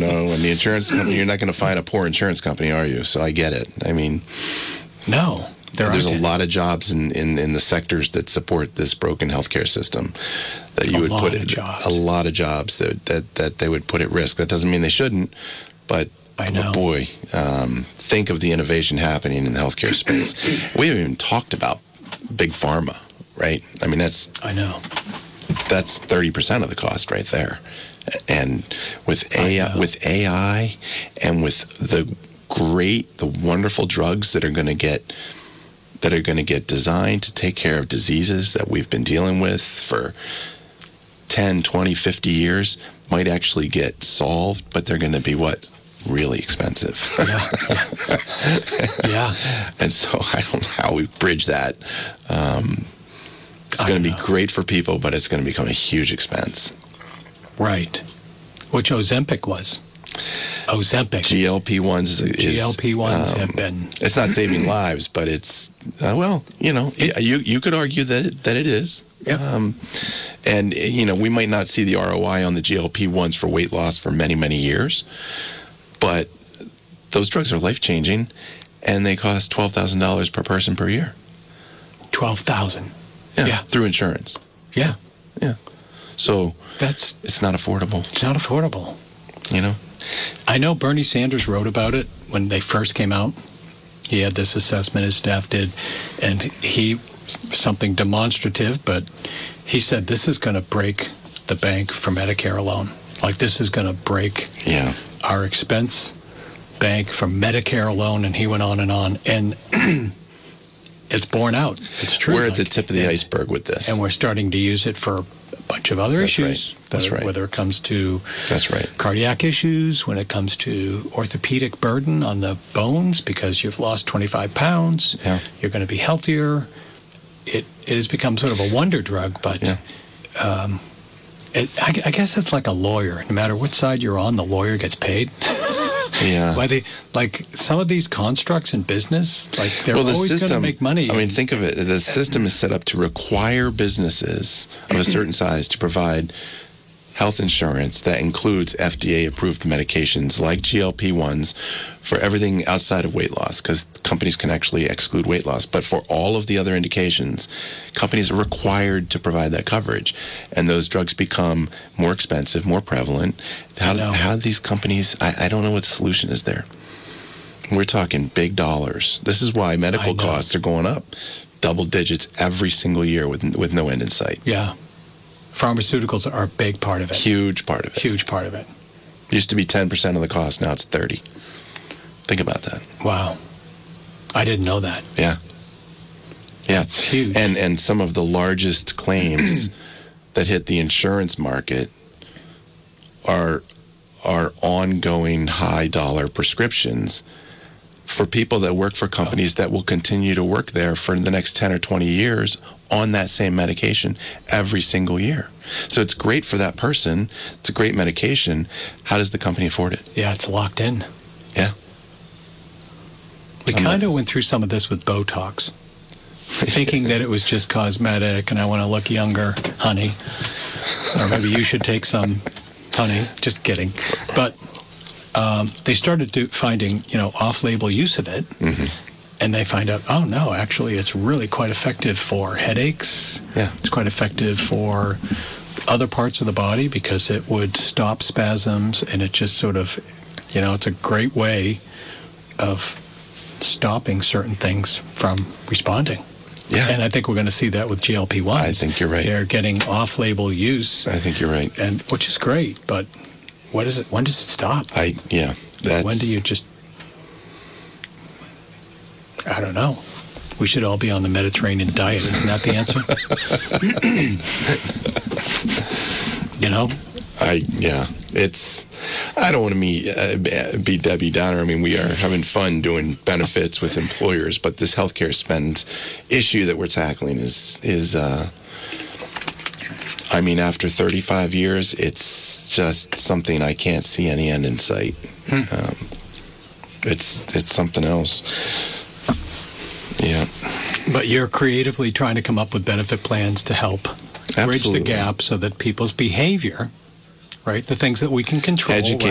And the insurance company, you're not going to find a poor insurance company, are you? So I get it. I mean, no. There's a lot of jobs in the sectors that support this broken healthcare system that you would put a lot of jobs that they would put at risk. That doesn't mean they shouldn't, but boy, think of the innovation happening in the healthcare space. We haven't even talked about big pharma, right? I mean, that's 30% of the cost right there. And with AI and with the wonderful drugs that are going to get designed to take care of diseases that we've been dealing with for 10, 20, 50 years, might actually get solved, but they're going to be really expensive. Yeah. And so I don't know how we bridge that. It's going to be great for people, but it's going to become a huge expense. Right. Which Ozempic was. GLP-1s GLP-1s have been. It's not saving lives, but it's you could argue that it is. Yeah. And we might not see the ROI on the GLP-1s for weight loss for many, many years, but those drugs are life-changing, and they cost $12,000 per person per year. $12,000. Yeah. Through insurance. Yeah. Yeah. So it's not affordable. It's not affordable. I know Bernie Sanders wrote about it when they first came out. He had this assessment his staff did, and something demonstrative, but he said this is going to break the bank for Medicare alone. Like, this is going to break our expense bank for Medicare alone, and he went on, and it's borne out. It's true. We're at the tip of the iceberg with this. And we're starting to use it for a bunch of other issues. That's right. Whether it comes to cardiac issues, when it comes to orthopedic burden on the bones because you've lost 25 pounds, you're going to be healthier. It has become sort of a wonder drug, but I guess it's like a lawyer. No matter what side you're on, the lawyer gets paid. Yeah. Some of these constructs in business, they're always going to make money. I mean, think of it. The system is set up to require businesses of a certain size to provide health insurance that includes FDA-approved medications like GLP-1s for everything outside of weight loss, because companies can actually exclude weight loss. But for all of the other indications, companies are required to provide that coverage. And those drugs become more expensive, more prevalent. How do these companies, I don't know what the solution is there. We're talking big dollars. This is why medical costs are going up double digits every single year with no end in sight. Yeah. Pharmaceuticals are a big part of it. Huge part of it. Huge part of it. Used to be 10% of the cost. Now it's 30. Think about that. Wow. I didn't know that. Yeah. Yeah. It's huge. And some of the largest claims that hit the insurance market are ongoing high-dollar prescriptions for people that work for companies that will continue to work there for the next 10 or 20 years on that same medication every single year. So it's great for that person. It's a great medication. How does the company afford it? Yeah, it's locked in. Yeah. We kind of went through some of this with Botox, thinking that it was just cosmetic and I want to look younger, honey. Or maybe you should take some, honey. Just kidding. But they started finding, off-label use of it. Mm-hmm. And they find out, oh, no, actually, it's really quite effective for headaches. Yeah. It's quite effective for other parts of the body because it would stop spasms, and it just sort of, it's a great way of stopping certain things from responding. Yeah. And I think we're going to see that with GLP-1s. I think you're right. They're getting off-label use. I think you're right. And which is great, but when does it stop? When do you just... I don't know. We should all be on the Mediterranean diet. Isn't that the answer? I don't want to be Debbie Downer. I mean, we are having fun doing benefits with employers, but this healthcare spend issue that we're tackling is after 35 years, it's just something I can't see any end in sight. It's something else. Yeah. But you're creatively trying to come up with benefit plans to help bridge the gap so that people's behavior, right, the things that we can control,